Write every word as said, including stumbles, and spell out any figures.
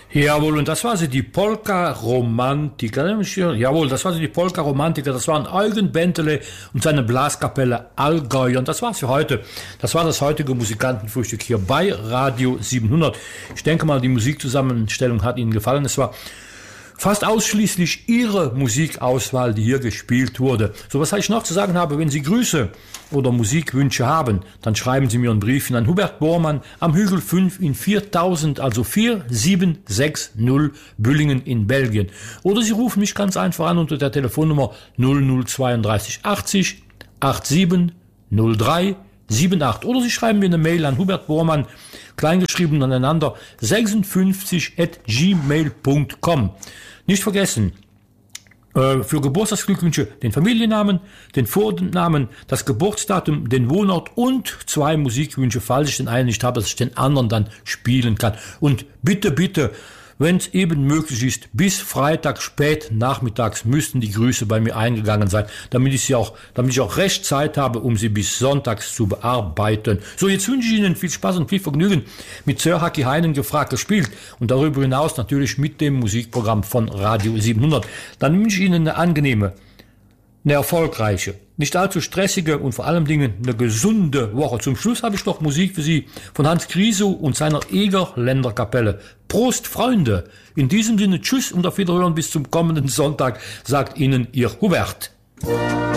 Jawohl, und das war sie, die Polka-Romantiker. Jawohl, das war sie, die Polka-Romantiker. Das waren Eugen Bentele und seine Blaskapelle Allgäu. Und das war's für heute. Das war das heutige Musikantenfrühstück hier bei Radio siebenhundert. Ich denke mal, die Musikzusammenstellung hat Ihnen gefallen. Es war fast ausschließlich Ihre Musikauswahl, die hier gespielt wurde. So, was ich noch zu sagen habe, wenn Sie Grüße oder Musikwünsche haben, dann schreiben Sie mir einen Brief an Hubert Bormann am Hügel fünf in viertausend, also vier sieben sechs null Büllingen in Belgien. Oder Sie rufen mich ganz einfach an unter der Telefonnummer null null zweiunddreißig achtzig siebenundachtzig null drei sieben acht. Oder Sie schreiben mir eine Mail an Hubert Bormann, kleingeschrieben aneinander, sechsundfünfzig at gmail punkt com. Nicht vergessen, äh, für Geburtstagsglückwünsche den Familiennamen, den Vornamen, das Geburtsdatum, den Wohnort und zwei Musikwünsche, falls ich den einen nicht habe, dass ich den anderen dann spielen kann. Und bitte, bitte, wenn es eben möglich ist, bis Freitag spät nachmittags müssten die Grüße bei mir eingegangen sein, damit ich sie auch, damit ich auch recht Zeit habe, um sie bis sonntags zu bearbeiten. So, jetzt wünsche ich Ihnen viel Spaß und viel Vergnügen mit Sir Haki Heinen gefragt gespielt und darüber hinaus natürlich mit dem Musikprogramm von Radio siebenhundert. Dann wünsche ich Ihnen eine angenehme, eine erfolgreiche, nicht allzu stressige und vor allem Dingen eine gesunde Woche. Zum Schluss habe ich noch Musik für Sie von Hans Griso und seiner Egerländer Kapelle. Prost, Freunde! In diesem Sinne, tschüss und auf Wiederhören bis zum kommenden Sonntag, sagt Ihnen Ihr Hubert.